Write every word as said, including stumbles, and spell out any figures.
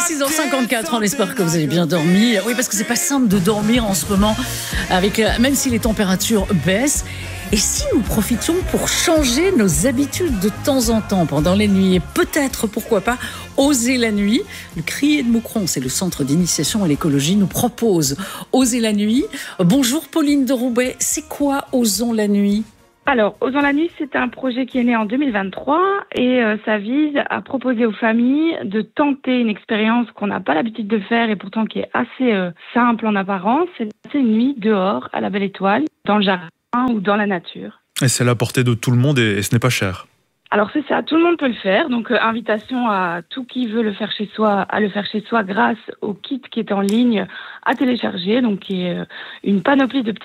six heures cinquante-quatre, on espère que vous avez bien dormi. Oui, parce que c'est pas simple de dormir en ce moment, avec, euh, même si les températures baissent. Et si nous profitions pour changer nos habitudes de temps en temps pendant les nuits, et peut-être, pourquoi pas, oser la nuit. Le Crier de Moucron, c'est le centre d'initiation à l'écologie, nous propose Oser la nuit. Bonjour Pauline de Roubaix, c'est quoi Osons la nuit ? Alors, Osons la nuit, c'est un projet qui est né en deux mille vingt-trois et euh, ça vise à proposer aux familles de tenter une expérience qu'on n'a pas l'habitude de faire et pourtant qui est assez euh, simple en apparence. C'est de passer une nuit dehors, à la belle étoile, dans le jardin ou dans la nature. Et c'est à la portée de tout le monde et, et ce n'est pas cher. Alors c'est ça, tout le monde peut le faire. Donc euh, invitation à tout qui veut le faire chez soi, à le faire chez soi grâce au kit qui est en ligne à télécharger, donc qui est euh, une panoplie de petits